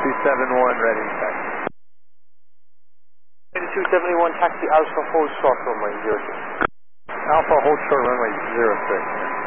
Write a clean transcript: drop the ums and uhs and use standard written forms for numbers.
271, ready to taxi. 271, taxi Alpha, hold short runway 06. Alpha, hold short runway 06.